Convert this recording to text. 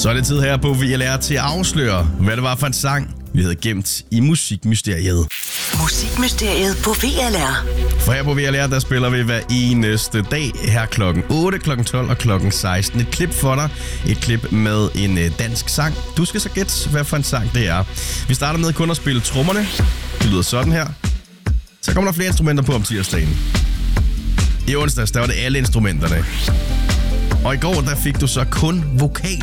Så er det tid her på VLR til at afsløre, hvad det var for en sang, vi havde gemt i Musikmysteriet. Musikmysteriet på VLR. For her på VLR, der spiller vi hver eneste dag her klokken 8, klokken 12 og klokken 16. Et klip for dig. Et klip med en dansk sang. Du skal så gætte, hvad for en sang det er. Vi starter med kun at spille trommerne. Det lyder sådan her. Så kommer der flere instrumenter på om tirsdagen. I onsdags, der var det alle instrumenterne. Og i går, der fik du så kun vokal.